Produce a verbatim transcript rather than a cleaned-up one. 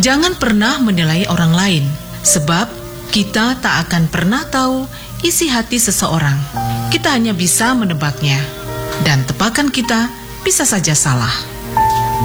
Jangan pernah menilai orang lain, sebab kita tak akan pernah tahu isi hati seseorang. Kita hanya bisa menebaknya, dan tebakan kita bisa saja salah.